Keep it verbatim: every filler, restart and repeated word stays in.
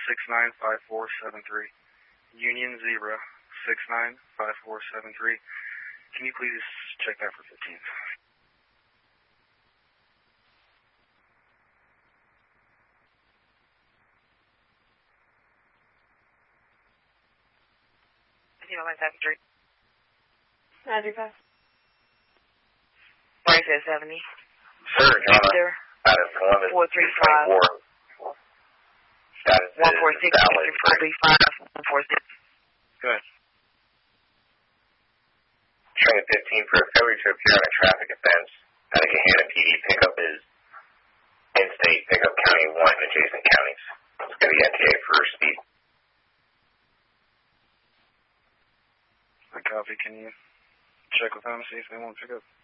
six nine five four seven three. Union Zebra six nine five four seven three. Can you please check that for fifteen? Line seven three. Magic Pass. Right at seventy. Sir, John, out of Columbus. four three five. Status one four six. valid. four three five. one four six. Good. Train fifteen for a failure to appear on a traffic offense at a Gahanna P D. Pickup is in-state, pickup county one and adjacent counties. It's going to be N T A for speed. I copy. Can you check with them, see if they want to pick up?